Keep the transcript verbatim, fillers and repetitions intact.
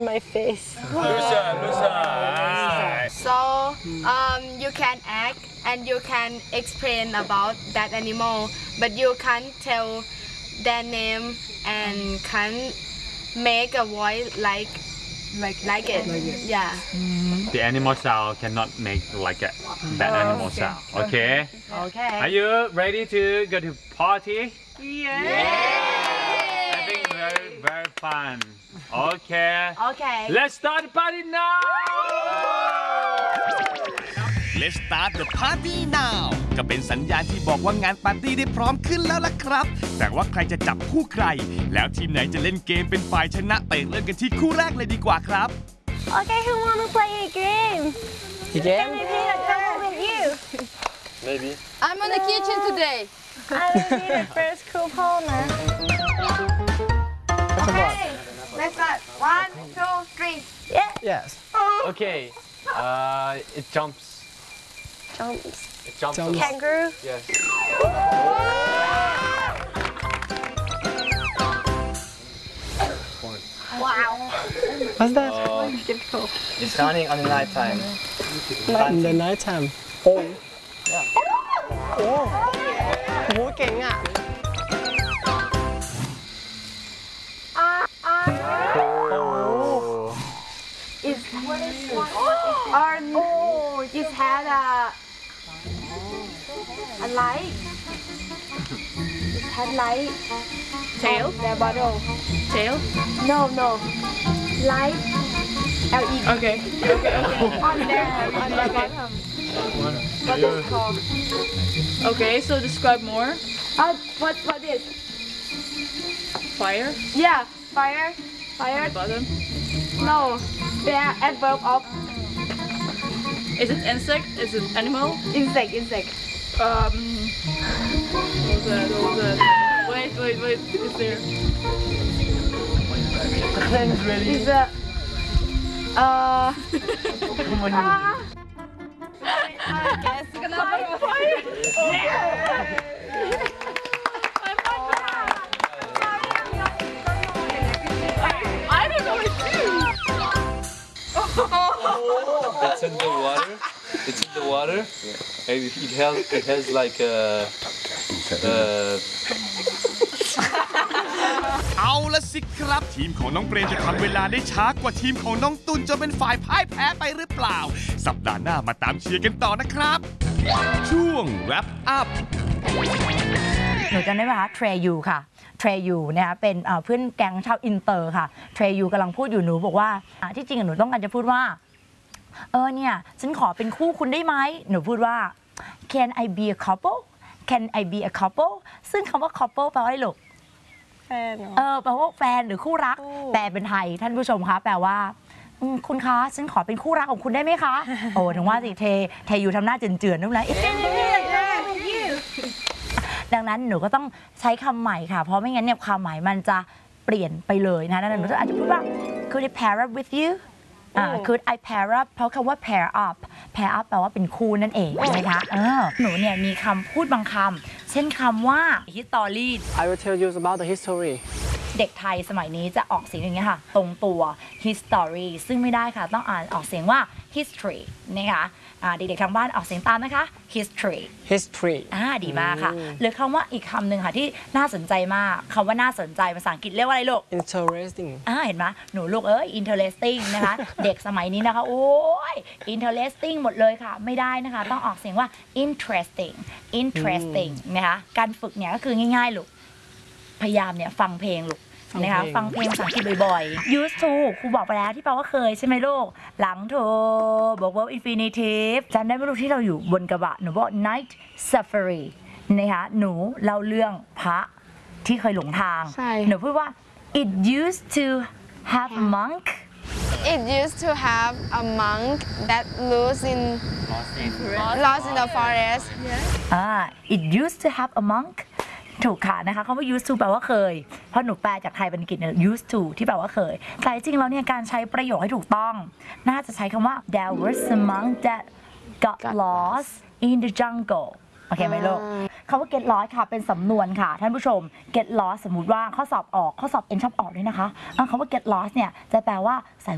My face. Lucia, Lucia. So um, you can act and you can explain about that animal, but you can't tell their name and can't make a voice like like like it. Like it. Yeah. The animal sound cannot make like a, that Oh, animal okay. sound. Okay. Okay. Are you ready to go to party? Yeah. I think very very fun. Okay. Okay. Let's start the party now. Let's start the party now ก็เป็นสัญญาณที่บอกว่างานปาร์ตี้ได้พร้อมขึ้นแล้วล่ะครับแต่ว่าใครจะจับคู่ใครแล้วทีมไหนจะเล่นเกมเป็นฝ่ายชนะไปเริ่มกันที่คู่แรกเลยดีกว่าครับ Okay, who wanna play a game? Again? Maybe a couple with you. Maybe. I'm on the kitchen today. I will be the first couponer. Okay. Let's start. One, two, three. Yeah. Yes. Okay. Uh, it jumps. Jumps. It jumps. Jumps. Kangaroo. Yes. Wow. What's that? Uh, Difficult. it's running on the night time. In the night time. Oh. Yeah. Oh. โหเก่งอ่ะ Oh. It's what is it? Or oh, it had a a light. It had light. Tail? On the bottle. Tail? No, no. Light. L E D. Okay. Okay. Okay. On there, on the bottom. What is called? Okay. So describe more. Uh, what what is? Fire. Yeah, fire. Fire. Bottom. No. They are adverb of Is it insect? Is it animal? insect. Insect. Um. What was that? What was that? Wait, wait, wait. Is there? Is a uh. ah. I guess. I don't know it too. It's in the water. It's in the water. And it has it has like a. Uh, เอาละสิครับทีมของน้องเปรมจะทำเวลาได้ช้ากว่าทีมของน้องตุลจนเป็นฝ่ายพ่ายแพ้ไปหรือเปล่าสัปดาห์หน้ามาตามเชียร์กันต่อนะครับช่วง wrap up หนูจำได้ไหมคะเทรยูค่ะเทรยูนะคะเป็นเพื่อนแก๊งชาวอินเตอร์ค่ะเทรยูกำลังพูดอยู่หนูบอกว่าที่จริงหนูต้องการจะพูดว่าเออเนี่ยฉันขอเป็นคู่คุณได้ไหมหนูพูดว่า can I be a couple can I be a couple ซึ่งคำว่า couple แปลว่าอะไรลูกแฟนเหรอเออแปลว่าแฟนหรือคู่รักแปลเป็นไทยท่านผู้ชมคะแปลว่าคุณคะฉันขอเป็นคู่รักของคุณได้ไหมคะโอ้ถึงว่าสิเทเทยูทำหน้าเจือนๆนั่นแหละดังนั้นหนูก็ต้องใช้คำใหม่ค่ะเพราะไม่งั้นเนี่ยความหมายมันจะเปลี่ยนไปเลยนะดังนั้นหนูอาจจะพูดว่า could I pair up with you อ่า could I pair up เพราะคำว่า pair up pair up แปลว่าเป็นคู่นั่นเองนะคะเออหนูเนี่ยมีคำพูดบางคำเช่นคำว่า history I will tell you about the history เด็กไทยสมัยนี้จะออกเสียงอย่างนี้ค่ะตรงตัว history ซึ่งไม่ได้ค่ะต้องอ่านออกเสียงว่า history นะคะเด็กๆทางบ้านออกเสียงตามนะคะ history history อ่าดีมากค่ะหรือคำว่าอีกคำหนึ่งค่ะที่น่าสนใจมากคำว่าน่าสนใจภาษาอังกฤษเรียกว่าอะไรลูก interesting อ่าเห็นไหมหนูลูกเอ้ย interesting นะคะ เด็กสมัยนี้นะคะโอ้ย interesting หมดเลยค่ะไม่ได้นะคะต้องออกเสียงว่า interesting interesting นะคะการฝึกเนี่ยก็คือง่ายๆลูกพยายามเนี่ยฟังเพลงลูกนะคะฟังเพลงภาษาอังกฤษบ่อยๆ used to ครูบอกไปแล้วที่แปลว่าเคยใช่ไหมลูกหลังโทบอก verb infinitive จำได้ไหมลูกที่เราอยู่บนกระบะหนูบอก night safari นะคะหนูเล่าเรื่องพระที่เคยหลงทางหนูพูดว่า it used to have a monk It used to have a monk that lives in lost in the forest. อ่า it used to have a monk ถูกค่ะนะคะคำว่า used to แปลว่าเคยเพราะหนูแปลจากไทยเป็นอังกฤษเนี่ย used to ที่แปลว่าเคยแต่จริงแล้วเนี่ยการใช้ประโยคให้ถูกต้องน่าจะใช้คำว่า there was a monk that got lost in the jungle โอเคไหมลูกคำว่า get lost ค่ะเป็นสำนวนค่ะท่านผู้ชม get lost สมมุติว่าข้อสอบออกข้อสอบเอ็นชอบออกด้วยนะคะคำว่า get lost เนี่ยจะแปลว่าใส่